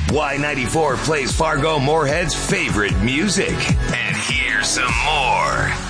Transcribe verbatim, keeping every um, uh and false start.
Y ninety-four plays Fargo Moorhead's favorite music. And here's some more.